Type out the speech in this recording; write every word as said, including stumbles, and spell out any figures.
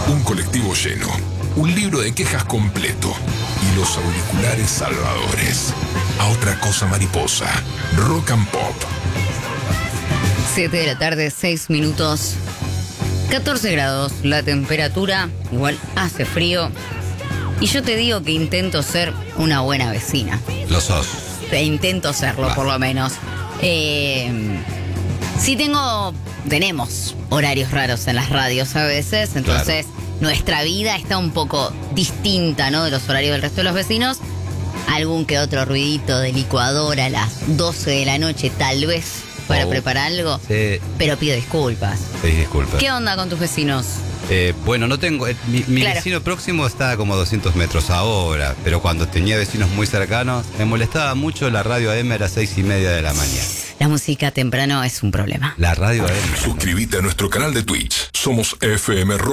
un colectivo lleno, un libro de quejas completo y los auriculares salvadores. A otra cosa mariposa, Rock and Pop. siete de la tarde, seis minutos, catorce grados, la temperatura, igual hace frío. Y yo te digo que intento ser una buena vecina. Lo sos. E intento serlo, Va. por lo menos. Eh, sí tengo, tenemos horarios raros en las radios a veces, entonces claro, nuestra vida está un poco distinta, ¿no?, de los horarios del resto de los vecinos. Algún que otro ruidito de licuadora a las doce de la noche, tal vez, para oh, preparar algo. Sí. Pero pido disculpas. Sí, disculpas. ¿Qué onda con tus vecinos? Eh, bueno, no tengo. Eh, mi mi Claro. vecino próximo está a como doscientos metros ahora, pero cuando tenía vecinos muy cercanos, me molestaba mucho la radio A M a las seis y media de la mañana. La música temprano es un problema. La radio A M. Suscríbete a nuestro canal de Twitch. Somos F M Rock.